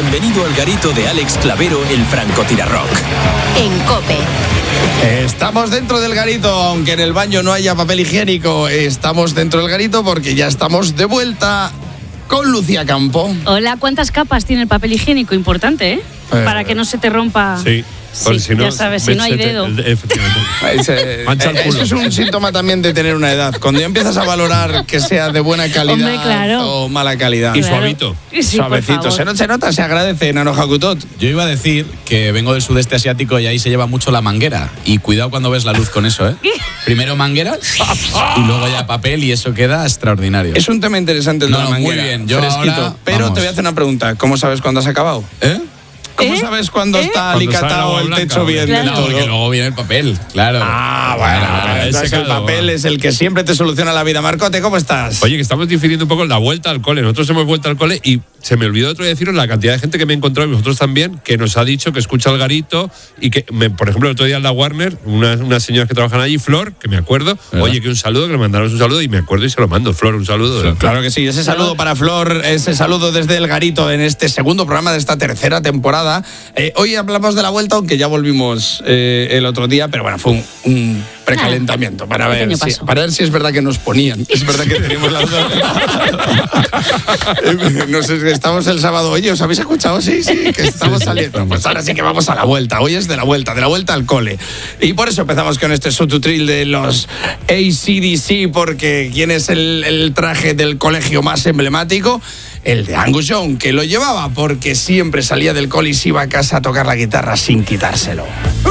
Bienvenido al garito de Alex Clavero, el francotirarrock. En COPE. Estamos dentro del garito, aunque en el baño no haya papel higiénico. Estamos dentro del garito porque ya estamos de vuelta con Lucía Campo. Hola, ¿cuántas capas tiene el papel higiénico? Importante, ¿eh? Para que no se te rompa. Sí. Sí, si no, ya sabes, si no hay dedo. Efectivamente. Mancha el culo. Eso es un síntoma también de tener una edad. Cuando ya empiezas a valorar que sea de buena calidad. Hombre, claro. O mala calidad. Y suavito. Sí, Suavecito. Se nota, se agradece, Nano Hakutot. Yo iba a decir que vengo del sudeste asiático y ahí se lleva mucho la manguera. Y cuidado cuando ves la luz con eso, ¿eh? Primero manguera y luego ya papel y eso queda extraordinario. Es un tema interesante el de la manguera. Muy bien. Yo fresquito. ahora, pero vamos. te voy a hacer una pregunta. ¿Cómo sabes cuándo has acabado? ¿Cómo sabes cuándo está Cuando alicatado sale agua el blanca, techo bien claro. del No, todo? porque luego viene el papel, claro. Bueno, entonces el papel es el que siempre te soluciona la vida. Marcote, ¿cómo estás? Oye, que estamos difiriendo un poco la vuelta al cole. Nosotros hemos vuelto al cole y se me olvidó otro día deciros la cantidad de gente que me he encontrado, y vosotros también, que nos ha dicho que escucha el garito y que, por ejemplo, el otro día en la Warner, unas señoras que trabajan allí, Flor, que me acuerdo, oye, que un saludo, que le mandaron un saludo y me acuerdo y se lo mando. Flor, un saludo. Claro que sí, ese saludo para Flor, ese saludo desde el garito en este segundo programa de esta tercera temporada. Hoy hablamos de la vuelta, aunque ya volvimos el otro día, pero bueno, fue un precalentamiento para ver si es verdad que nos ponían. Es verdad que teníamos la duda. Estamos el sábado, oye, ¿os habéis escuchado? Sí, que estamos saliendo. Pues ahora sí que vamos a la vuelta. Hoy es de la vuelta al cole. Y por eso empezamos con este subtutril de los AC/DC, porque ¿quién es el traje del colegio más emblemático? El de Angus Young, que lo llevaba porque siempre salía del cole y se iba a casa a tocar la guitarra sin quitárselo.